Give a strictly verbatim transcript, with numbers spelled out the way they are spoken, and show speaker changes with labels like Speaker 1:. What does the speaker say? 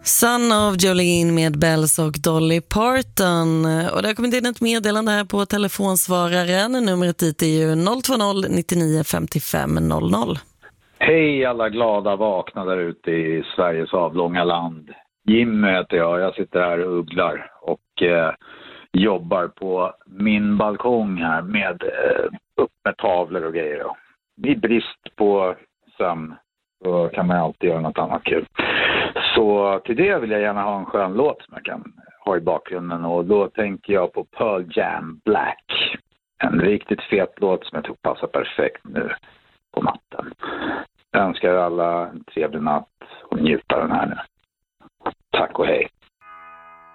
Speaker 1: Son of Jolene med Bells och Dolly Parton. Och det har kommit in ett meddelande här på telefonsvararen. Numret dit är ju noll två noll nittionio femtiofem noll noll.
Speaker 2: Hej alla glada vakna där ute i Sveriges avlånga land. Jim heter jag, jag sitter här och ugglar och eh, jobbar på min balkong här med eh, upp med tavlor och grejer. I brist på sömn så kan man alltid göra något annat kul. Så till det vill jag gärna ha en skön låt som jag kan ha i bakgrunden. Och då tänker jag på Pearl Jam Black. En riktigt fet låt som jag tror passar perfekt nu på natten. Jag önskar alla en trevlig natt och njuta den här nu. Tack och hej.